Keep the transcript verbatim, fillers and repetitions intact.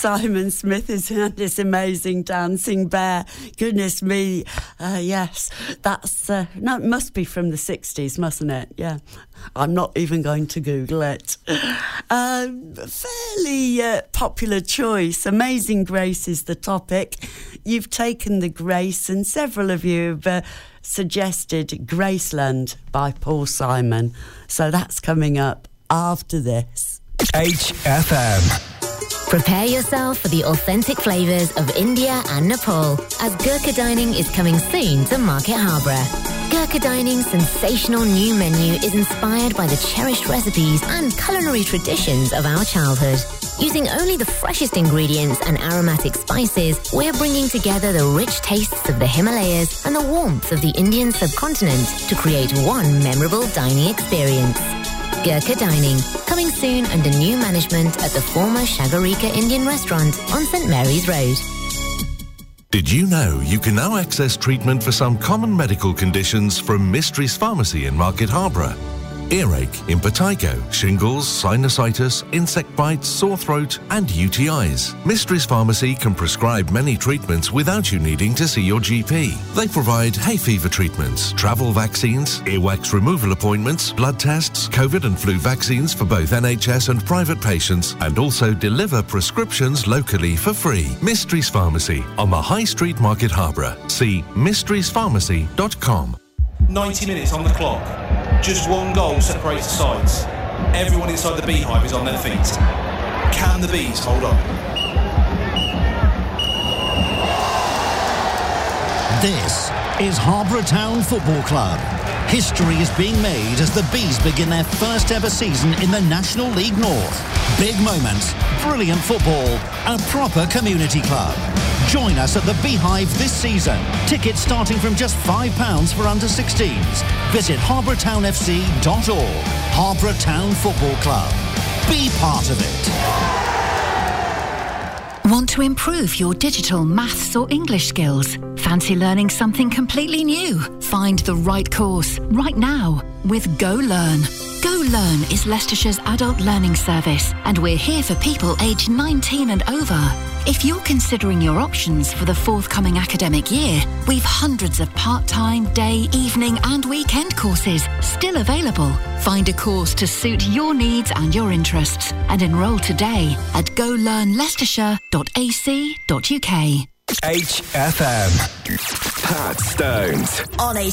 Simon Smith is this amazing dancing bear. Goodness me. Uh, yes, that's, uh, no, it must be from the sixties, mustn't it? Yeah. I'm not even going to Google it. Uh, fairly uh, popular choice. Amazing Grace is the topic. You've taken the Grace, and several of you have uh, suggested Graceland by Paul Simon. So that's coming up after this. H F M. Prepare yourself for the authentic flavours of India and Nepal, as Gurkha Dining is coming soon to Market Harborough. Gurkha Dining's sensational new menu is inspired by the cherished recipes and culinary traditions of our childhood. Using only the freshest ingredients and aromatic spices, we're bringing together the rich tastes of the Himalayas and the warmth of the Indian subcontinent to create one memorable dining experience. Gurkha Dining, coming soon under new management at the former Shagarika Indian restaurant on St Mary's Road. Did you know you can now access treatment for some common medical conditions from Mysteries Pharmacy in Market Harborough? Earache, impetigo, shingles, sinusitis, insect bites, sore throat and U T Is. Mysteries Pharmacy can prescribe many treatments without you needing to see your G P. They provide hay fever treatments, travel vaccines, earwax removal appointments, blood tests, COVID and flu vaccines for both N H S and private patients, and also deliver prescriptions locally for free. Mysteries Pharmacy on the High Street, Market Harborough. See mysteries pharmacy dot com. ninety minutes on the clock. Just one goal separates the sides. Everyone inside the Beehive is on their feet. Can the Bees hold on? This is Harborough Town Football Club. History is being made as the Bees begin their first ever season in the National League North. Big moments, brilliant football, a proper community club. Join us at the Beehive this season. Tickets starting from just five pounds for under sixteens. Visit harborough town f c dot org. Harborough Town Football Club. Be part of it. Want to improve your digital, maths or English skills? Fancy learning something completely new? Find the right course right now with Go Learn. Go Learn is Leicestershire's adult learning service, and we're here for people aged nineteen and over. If you're considering your options for the forthcoming academic year, we've hundreds of part-time, day, evening and weekend courses still available. Find a course to suit your needs and your interests and enrol today at go learn leicestershire dot a c dot u k. H F M. Pat Stones. On a